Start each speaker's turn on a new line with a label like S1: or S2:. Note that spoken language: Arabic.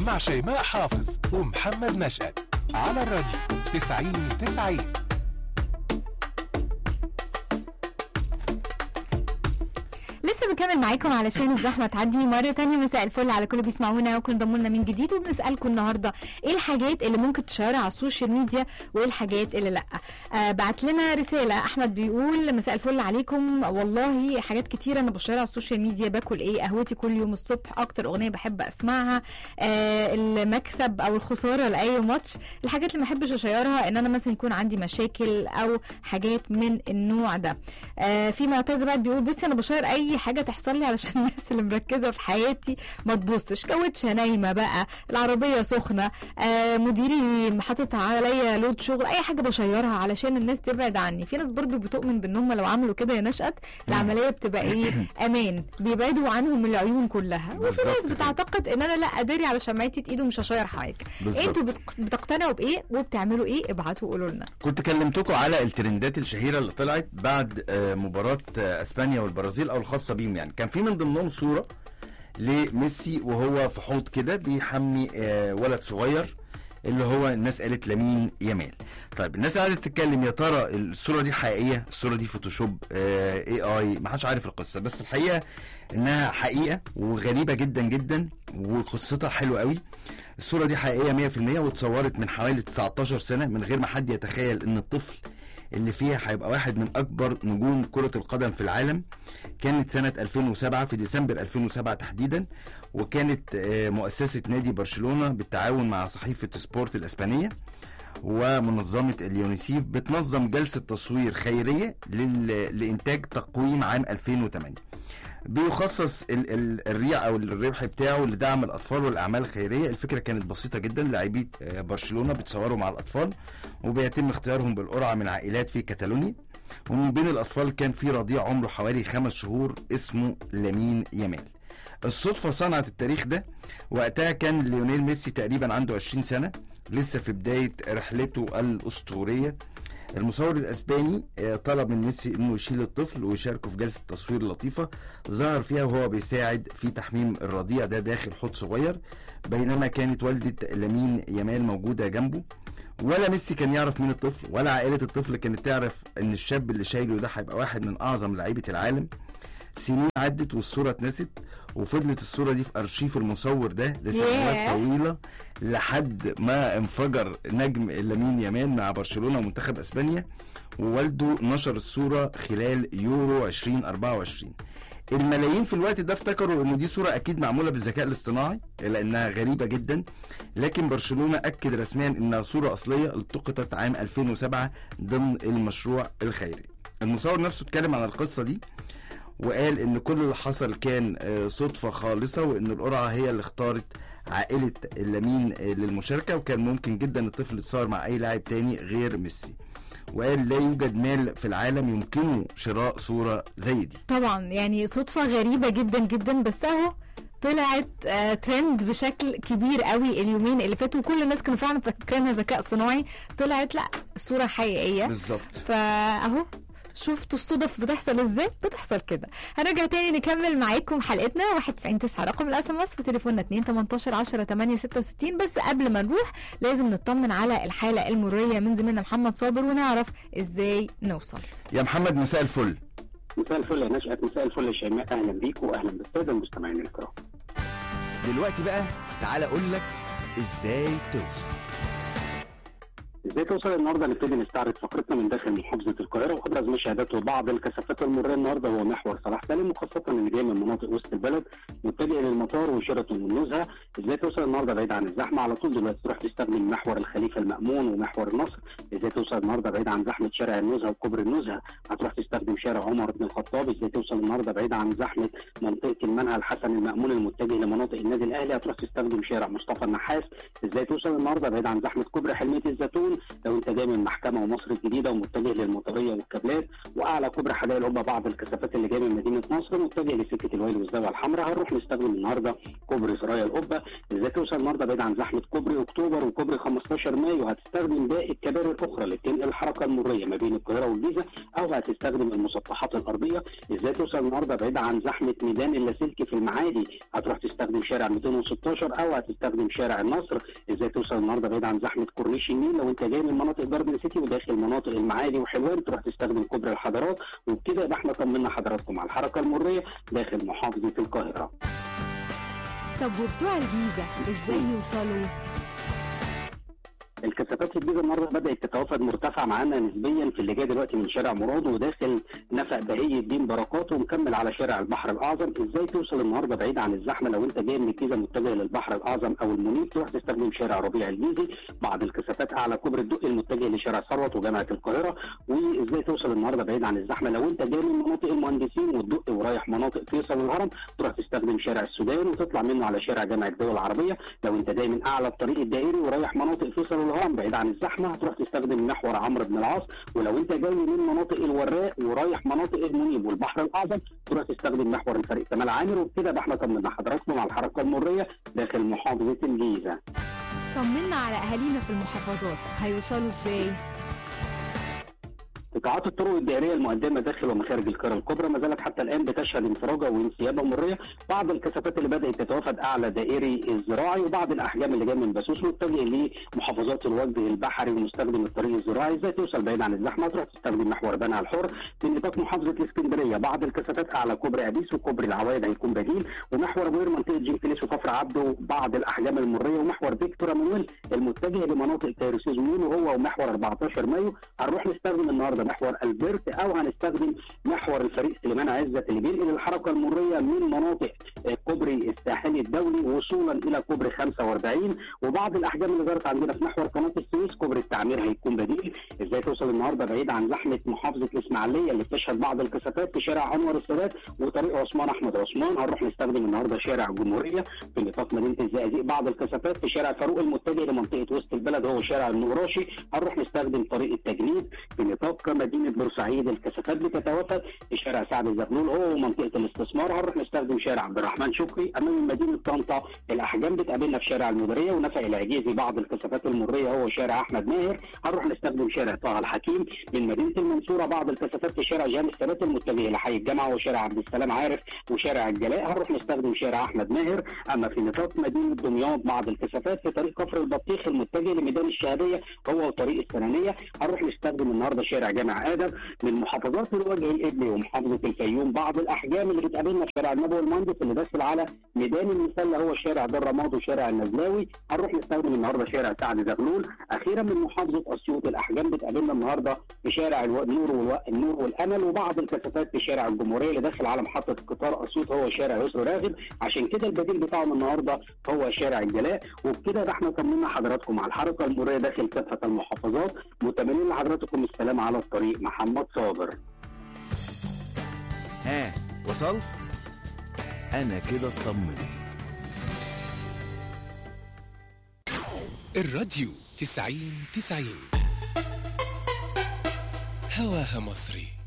S1: مع شيماء حافظ ومحمد نشأت على الراديو 90-90.
S2: لسه بنكمل معاكم علشان الزحمه تعدي مره تانية. مساء الفل على كل بيسمعونا وكل انضموا لنا من جديد، وبنسالكم النهارده ايه الحاجات اللي ممكن تشيرها على السوشيال ميديا وايه الحاجات اللي لا. بعت لنا رساله احمد بيقول مساء الفل عليكم، والله حاجات كتيره انا بشيرها على السوشيال ميديا. باكل ايه، قهوتي كل يوم الصبح، اكتر اغنيه بحب اسمعها، المكسب او الخساره لاي ماتش. الحاجات اللي ما بحبش اشيرها ان انا مثلا يكون عندي مشاكل او حاجات من النوع ده. في معتز بعد بيقول بصي انا بشير اي حاجه تحصل لي علشان الناس اللي مركزه في حياتي ما تبصش، كاوتشه نايمه بقى، العربيه سخنه، مديري حاطط عليا لود شغل، اي حاجه بشيرها علشان الناس تبعد عني. في ناس برضو بتؤمن بان هم لو عملوا كده يا نشأت العمليه بتبقى ايه، امان، بيبعدوا عنهم العيون كلها. وفي ناس بتعتقد ان انا لا اداري على شمعتي ايده مش هشير حاجه. انتوا بتقتنعوا بايه وبتعملوا ايه؟ ابعتوا وقولوا لنا.
S3: كنت كلمتكم على الترندات الشهيره اللي طلعت بعد مباراه اسبانيا والبرازيل او الخاصه بيهم، يعني كان في من ضمنهم صوره لميسي وهو في حوض كده بيحمي ولد صغير اللي هو الناس قالت لامين يامال. طيب الناس قاعده تتكلم يا ترى الصوره دي حقيقيه، الصوره دي فوتوشوب، AI، ما حدش عارف القصه، بس الحقيقه انها حقيقه وغريبه جدا جدا وقصتها حلوه قوي. الصوره دي حقيقيه 100% واتصورت من حوالي 19 سنه من غير ما حد يتخيل ان الطفل اللي فيها هيبقى واحد من اكبر نجوم كرة القدم في العالم. كانت سنة 2007 في ديسمبر 2007 تحديدا، وكانت مؤسسة نادي برشلونة بالتعاون مع صحيفة سبورت الاسبانية ومنظمة اليونيسيف بتنظم جلسة تصوير خيرية لإنتاج تقويم عام 2008 بيخصص الريع او الربح بتاعه لدعم الاطفال والاعمال الخيريه. الفكره كانت بسيطه جدا، لاعبي برشلونه بيتصوروا مع الاطفال وبيتم اختيارهم بالقرعه من عائلات في كاتالونيا، ومن بين الاطفال كان في رضيع عمره حوالي 5 شهور اسمه لامين يامال. الصدفه صنعت التاريخ ده. وقتها كان ليونيل ميسي تقريبا عنده 20 سنه، لسه في بدايه رحلته الاسطوريه. المصور الاسباني طلب من ميسي انه يشيل الطفل ويشاركه في جلسه تصوير لطيفه ظهر فيها وهو بيساعد في تحميم الرضيع ده داخل حوض صغير، بينما كانت والده لامين يامال موجوده جنبه. ولا ميسي كان يعرف مين الطفل ولا عائله الطفل كانت تعرف ان الشاب اللي شايله ده هيبقى واحد من اعظم لاعيبه العالم. سنين عدت والصوره اتنست، وفضلت الصوره دي في ارشيف المصور ده لسنوات طويله لحد ما انفجر نجم لامين يامال مع برشلونه ومنتخب اسبانيا، ووالده نشر الصوره خلال يورو 2024. الملايين في الوقت ده افتكروا ان دي صوره اكيد معموله بالذكاء الاصطناعي لانها غريبه جدا، لكن برشلونه اكد رسميا انها صوره اصليه التقطت عام 2007 ضمن المشروع الخيري. المصور نفسه اتكلم عن القصه دي وقال ان كل اللي حصل كان صدفة خالصة، وان القرعة هي اللي اختارت عائلة لامين للمشاركة، وكان ممكن جدا الطفل يتصور مع اي لاعب تاني غير ميسي. وقال لا يوجد مال في العالم يمكنه شراء صورة زي دي.
S2: طبعا يعني صدفة غريبة جدا جدا، بس اهو طلعت ترند بشكل كبير قوي اليومين اللي فاتوا، وكل الناس كانوا فعلا فاكرينها ذكاء صناعي، طلعت لا الصورة حقيقية
S3: بالظبط.
S2: فاهو شفتوا الصدف بتحصل ازاي؟ بتحصل كده. هنرجع تاني نكمل معاكم حلقتنا 199 رقم الSMS وتليفوننا 218-10-866. بس قبل ما نروح لازم نطمن على الحالة المرورية من زميلنا محمد صابر ونعرف ازاي نوصل.
S3: يا محمد مساء الفل.
S4: مساء الفل يا نشأت، مساء الفل يا شيماء، اهلا بيك واهلا بالساده المستمعين الكرام.
S5: دلوقتي بقى تعالى اقول لك ازاي توصل.
S4: ازاي توصل النهارده؟ نبتدي نستعرض فقرتنا من داخل محافظه القاهره، وابرز مشاهدات وبعض الكثافات المروريه النهارده هو محور صلاح سالم، وخاصه ان جاي من مناطق وسط البلد متجه للمطار وشيراتون والنزهه. ازاي توصل النهارده بعيد عن الزحمه؟ على طول دلوقتي تروح تستخدم محور الخليفه المأمون ومحور النصر. ازاي توصل النهارده بعيد عن زحمه شارع النزهه وكوبري النزهه؟ هتروح تستخدم شارع عمر بن الخطاب. ازاي توصل النهارده بعيد عن زحمه منطقه المنهى الحسن المأمون المتجه لمناطق النادي الاهلي؟ هتروح تستخدم شارع مصطفى النحاس. ازاي توصل النهارده بعيد عن زحمه كوبري حلميه الزيتون؟ لو انت جاي من المحكمه ومصر الجديده ومتجه للمطريه والكابلات، واعلى كوبري حدائق القبه بعض الكثافات اللي جايه من مدينه نصر متجه لسكه الويل والزاويه الحمراء. هنروح نستخدم النهارده كوبري سرايا القبه. ازاي توصل النهارده بعيد عن زحمه كوبري اكتوبر وكوبري 15 مايو، هتستخدم باقي الكباري الاخرى اللي بتنقل الحركه المريه ما بين القاهره والجيزه، او هتستخدم المسطحات الارضيه. ازاي توصل النهارده بعيد عن زحمه ميدان اللاسلكي في المعادي، هتروح تستخدم شارع 216 او هتستخدم شارع النصر. ازاي توصل النهارده بعيد عن زحمه كورنيش النيل، لو انت جاي من مناطق جاردن سيتي وداخل مناطق المعادي وحلوان تروح تستخدم كوبري الحضارات. وبكده يبقى احنا طمنا حضراتكم على الحركه المريه داخل محافظه القاهره.
S2: طب وبتوع الجيزه ازاي يوصلوا؟
S4: الكثافات في الجيزه النهارده بدات تتوافد مرتفعه معانا نسبيا في اللي جاي دلوقتي من شارع مراد وداخل نفق بهي الدين بركات ومكمل على شارع البحر الاعظم. ازاي توصل النهارده بعيد عن الزحمه، لو انت جاي من الجيزه متجه للبحر الاعظم او المنيب تروح تستخدم شارع ربيع الجيزي. بعض الكثافات اعلى كوبري الدقي المتجه لشارع ثروت وجامعه القاهره. وازاي توصل النهارده بعيد عن الزحمه، لو انت جاي من مناطق المهندسين والدقي ورايح مناطق فيصل والهرم تروح تستخدم شارع السودان وتطلع منه على شارع جامعه الدول العربيه. لو انت جاي من اعلى الطريق الدائري ورايح مناطق فيصل والهرم بعيد عن الزحمه هتروح تستخدم محور عمرو بن العاص. ولو انت جاي من مناطق الوراق ورايح مناطق المنيب والبحر الاعظم تروح تستخدم محور الفريق كمال عامر. وبكده بقى احنا طمنا حضراتكم على الحركه المريه داخل محافظه الجيزه.
S2: طمنا على اهالينا في المحافظات هيوصلوا ازاي؟
S4: قطاعات الطرق الدائريه المقدمه داخل ومخارج القاهره الكبرى ما زالت حتى الان بتشهد انفراجه وانسيابه مريه. بعض الكثافات اللي بدات تتوافد اعلى دائري الزراعي وبعض الاحجام اللي جايه من بسوس متجه لمحافظات الوجه البحري ومستخدم الطريق الزراعي. ازاي توصل بعيد عن الزحمه تروح تستخدم محور بنها الحر في نطاق محافظه الاسكندريه. بعض الكثافات اعلى كوبري ابيس وكوبري العوايد هيكون بديل، ومحور بوير منطقه جنكليس وكفر عبده بعض الاحجام المريه، ومحور فيكتور امانويل المتجه لمناطق كايروسيز مول وهو ومحور 14 مايو. هنروح نستخدم النهارده محور البرت او هنستخدم محور الفريق سليمان عزت اللي بينقل الحركه المريه من مناطق كوبري الساحلي الدولي وصولا الى كوبري 45. وبعض الاحجام اللي ظهرت عندنا في محور قناه السويس كوبري التعمير هيكون بديل. ازاي توصل النهارده بعيد عن زحمه محافظه الاسماعيليه اللي بتشهد بعض الكثافات في شارع انور السادات وطريق عثمان احمد عثمان. هنروح نستخدم النهارده شارع الجمهوريه في نطاق مدينه الزقازيق. بعض الكثافات في شارع فاروق المتجه لمنطقه وسط البلد هو شارع النقراشي. هنروح نستخدم طريق التجنيد في نطاق مدينه بورسعيد. الكثافات بتتوافد في شارع سعد الزغلول هو ومنطقه الاستثمار. هنروح نستخدم شارع عبد الرحمن شكري امام مدينه طنطا. الاحجام بتقابلنا في شارع المديريه ونفق العجيزي. بعض الكثافات المريه هو شارع احمد ماهر. هنروح نستخدم شارع طه الحكيم من مدينه المنصوره. بعض الكثافات في شارع جامع الثبات المتجه لحي الجامعه وشارع عبد السلام عارف وشارع الجلاء. هنروح نستخدم شارع احمد ماهر. اما في نطاق مدينه دمياط بعض الكثافات في طريق كفر البطيخ المتجه لميدان الشهاديه هو وطريق السنانيه. هنروح نستخدم النهارده شارع جامع ادم. من محافظات الوجه الابلي ومحافظه الفيوم بعض الاحجام اللي بتقابلنا في شارع النبوي المهندس اللي داخل على ميدان المسله هو شارع در رماد وشارع النزلاوي. هنروح نستخدم النهارده شارع سعد زغلول. اخيرا من محافظه اسيوط الاحجام بتقابلنا النهارده في شارع النور والامل. وبعض الكثافات في شارع الجمهوريه اللي داخل على محطه قطار اسيوط هو شارع يسر راغب. عشان كده البديل بتاعهم النهارده هو شارع الجلاء. وبكده ده احنا طمنا حضراتكم على الحركه المريه داخل كافه المحافظات. متمنين لحضراتكم السلام على الطريق. محمد صابر.
S5: ها وصلت؟ أنا كده اطمنت.
S1: الراديو 90 هواها مصري.